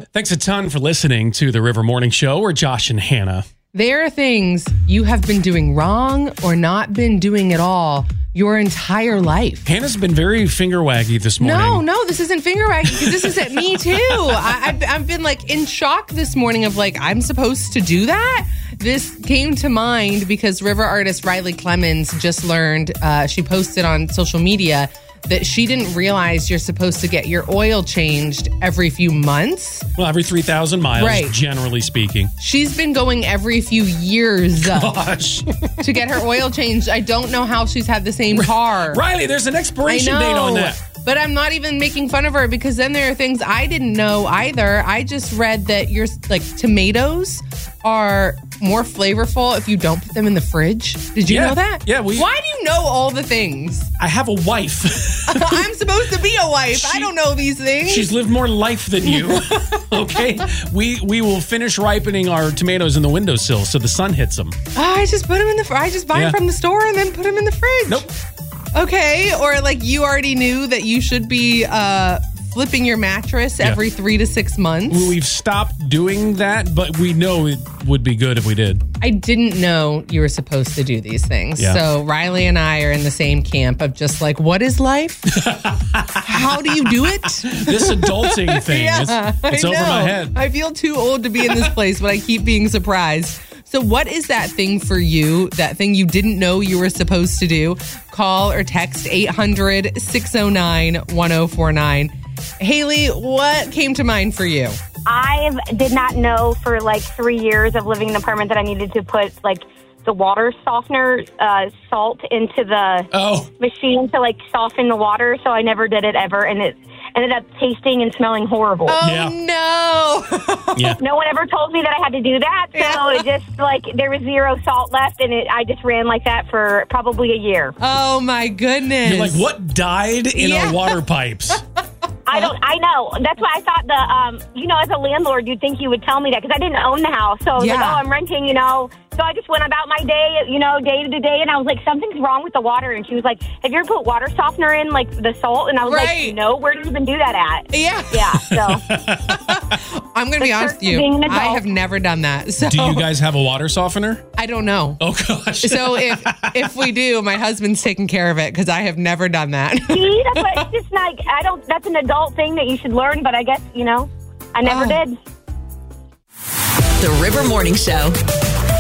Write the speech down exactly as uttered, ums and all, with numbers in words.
Thanks a ton for listening to the River Morning Show. We're Josh and Hannah. There are things you have been doing wrong or not been doing at all your entire life. Hannah's been very finger waggy this morning. No, no, this isn't finger waggy because this is at me too. I, I've, I've been like in shock this morning of like, I'm supposed to do that? This came to mind because River artist Riley Clemens just learned, uh, she posted on social media that she didn't realize you're supposed to get your oil changed every few months. Well, every three thousand miles, right. Generally speaking. She's been going every few years Gosh. to get her oil changed. I don't know how she's had the same car. Riley, there's an expiration date on that. But I'm not even making fun of her because then there are things I didn't know either. I just read that your like tomatoes are more flavorful if you don't put them in the fridge. Did you yeah. know that? Yeah. We, Why do you know all the things? I have a wife. I'm supposed to be a wife. She, I don't know these things. She's lived more life than you. Okay? We we will finish ripening our tomatoes in the windowsill so the sun hits them. I just put them in the fridge. I just buy yeah. them from the store and then put them in the fridge. Nope. Okay, or like you already knew that you should be uh, flipping your mattress yeah. every three to six months. We've stopped doing that, but we know it would be good if we did. I didn't know you were supposed to do these things. Yeah. So Riley and I are in the same camp of just like, what is life? How do you do it? This adulting thing, yeah, it's, it's I over know. my head. I feel too old to be in this place, but I keep being surprised. So what is that thing for you, that thing you didn't know you were supposed to do? Call or text eight hundred, six oh nine, one oh four nine. Haley, what came to mind for you? I did not know for like three years of living in an apartment that I needed to put like the water softener, uh, salt into the oh. machine to like soften the water. So I never did it ever. And it ended up tasting and smelling horrible. Oh, yeah. no. yeah. No one ever told me that I had to do that. So yeah. it just like there was zero salt left. And it, I just ran like that for probably a year. Oh, my goodness. You're like, what died in yeah. our water pipes? I don't, I know. That's why I thought the, um, you know, as a landlord, you'd think you would tell me that because I didn't own the house. So I was yeah. like, oh, I'm renting, you know. So I just went about my day, you know, day to day. And I was like, something's wrong with the water. And she was like, have you ever put water softener in, like the salt? And I was right. like, no, where do you even do that at? Yeah. Yeah. So I'm going to be honest with you. I have never done that. So do you guys have a water softener? I don't know. Oh, gosh. So if if we do, my husband's taking care of it because I have never done that. See, that's what, it's just like, I don't, that's an adult thing that you should learn. But I guess, you know, I never oh. did. The River Morning Show.